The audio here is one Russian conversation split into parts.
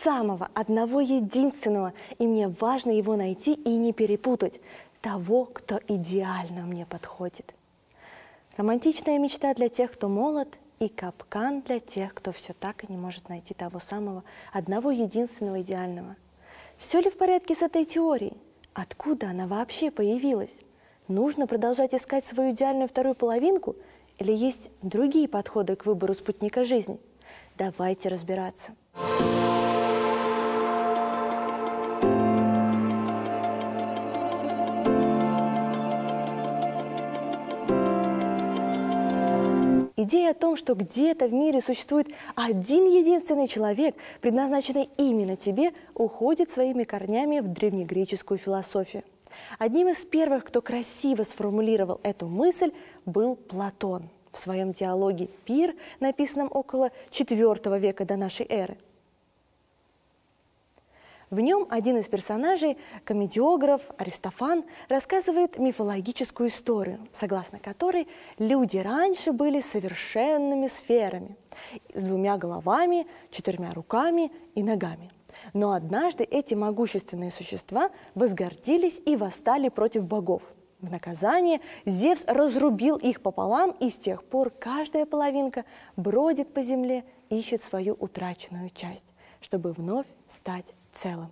самого, одного единственного, и мне важно его найти и не перепутать, того, кто идеально мне подходит. Романтичная мечта для тех, кто молод, и капкан для тех, кто все так и не может найти того самого, одного единственного идеального. Все ли в порядке с этой теорией? Откуда она вообще появилась? Нужно продолжать искать свою идеальную вторую половинку? Или есть другие подходы к выбору спутника жизни? Давайте разбираться. Идея о том, что где-то в мире существует один единственный человек, предназначенный именно тебе, уходит своими корнями в древнегреческую философию. Одним из первых, кто красиво сформулировал эту мысль, был Платон в своем диалоге «Пир», написанном около IV века до нашей эры. В нем один из персонажей, комедиограф Аристофан, рассказывает мифологическую историю, согласно которой люди раньше были совершенными сферами, с 2 головами, 4 руками и ногами. Но однажды эти могущественные существа возгордились и восстали против богов. В наказание Зевс разрубил их пополам, и с тех пор каждая половинка бродит по земле, ищет свою утраченную часть, чтобы вновь стать целым.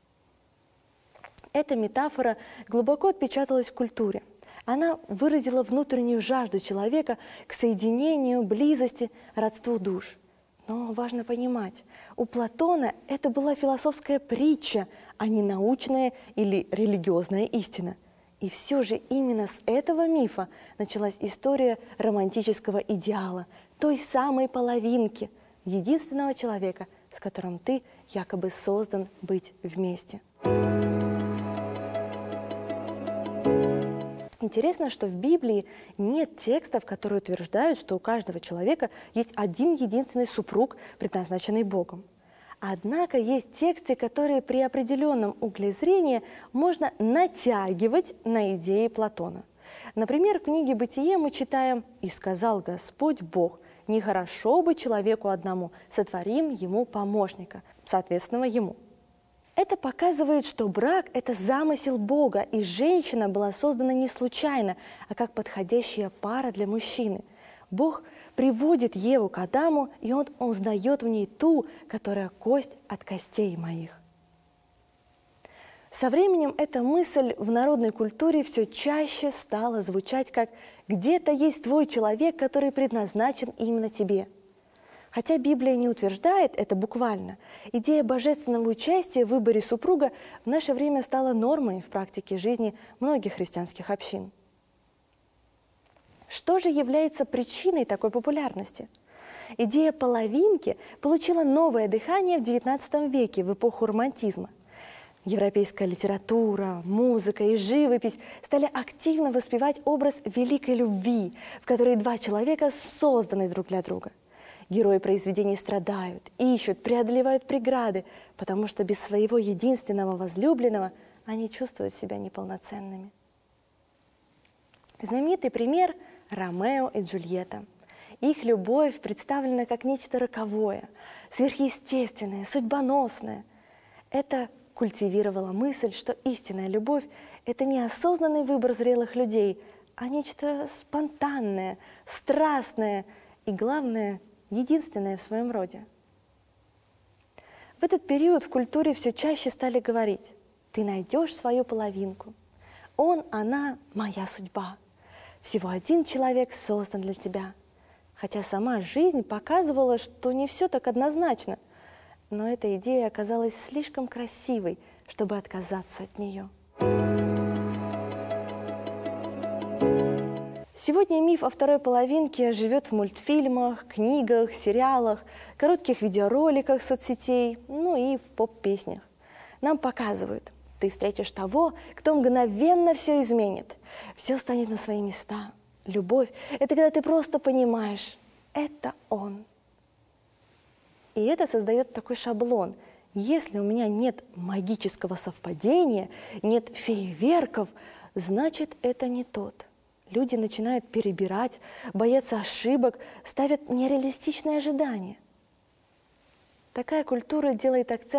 Эта метафора глубоко отпечаталась в культуре. Она выразила внутреннюю жажду человека к соединению, близости, родству душ. Но важно понимать, у Платона это была философская притча, а не научная или религиозная истина. И все же именно с этого мифа началась история романтического идеала, той самой половинки, единственного человека, с которым ты якобы создан быть вместе. Интересно, что в Библии нет текстов, которые утверждают, что у каждого человека есть один единственный супруг, предназначенный Богом. Однако есть тексты, которые при определенном угле зрения можно натягивать на идеи Платона. Например, в книге «Бытие» мы читаем «И сказал Господь Бог, нехорошо быть человеку одному, сотворим ему помощника», соответственно, ему. Это показывает, что брак – это замысел Бога, и женщина была создана не случайно, а как подходящая пара для мужчины. Бог приводит Еву к Адаму, и он узнает в ней ту, которая кость от костей моих. Со временем эта мысль в народной культуре все чаще стала звучать как «где-то есть твой человек, который предназначен именно тебе». Хотя Библия не утверждает это буквально, идея божественного участия в выборе супруга в наше время стала нормой в практике жизни многих христианских общин. Что же является причиной такой популярности? Идея половинки получила новое дыхание в XIX веке, в эпоху романтизма. Европейская литература, музыка и живопись стали активно воспевать образ великой любви, в которой 2 человека созданы друг для друга. Герои произведений страдают, ищут, преодолевают преграды, потому что без своего единственного возлюбленного они чувствуют себя неполноценными. Знаменитый пример – Ромео и Джульетта. Их любовь представлена как нечто роковое, сверхъестественное, судьбоносное. Это культивировало мысль, что истинная любовь – это не осознанный выбор зрелых людей, а нечто спонтанное, страстное и, главное, единственное в своем роде. В этот период в культуре все чаще стали говорить: «Ты найдешь свою половинку. Он, она – моя судьба. Всего один человек создан для тебя». Хотя сама жизнь показывала, что не все так однозначно. Но эта идея оказалась слишком красивой, чтобы отказаться от нее. Сегодня миф о второй половинке живет в мультфильмах, книгах, сериалах, коротких видеороликах соцсетей, ну и в поп-песнях. Нам показывают: ты встретишь того, кто мгновенно все изменит, все станет на свои места. Любовь – это когда ты просто понимаешь – это он. И это создает такой шаблон. Если у меня нет магического совпадения, нет фейерверков, значит, это не тот. Люди начинают перебирать, боятся ошибок, ставят нереалистичные ожидания. Такая культура делает акцент